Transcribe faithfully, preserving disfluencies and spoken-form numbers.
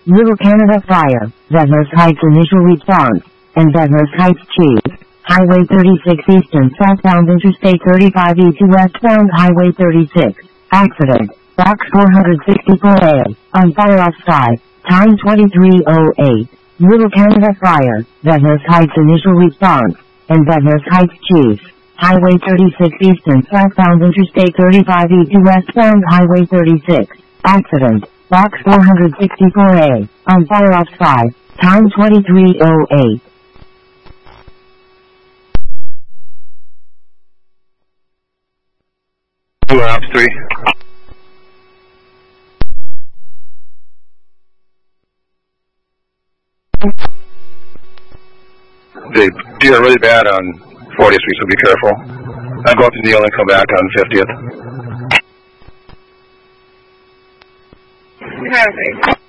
Little Canada Fire, Bethurst Heights Initial Response, and Bethurst Heights Chief. Highway thirty-six eastern southbound Interstate thirty-five east westbound Highway thirty-six. Accident. Box four sixty-four A. On fire outside. Time twenty-three oh eight. Little Canada Fire, Bethurst Heights Initial Response, and Bethurst Heights Chief. Highway thirty-six eastern southbound Interstate thirty-five east westbound Highway thirty-six. Accident. Box four sixty-four A. On fire outside. Time twenty-three oh eight. Two ops three. They deer really bad on fortieth Street, so be careful. I'll go up to Neil and come back on fiftieth. Perfect.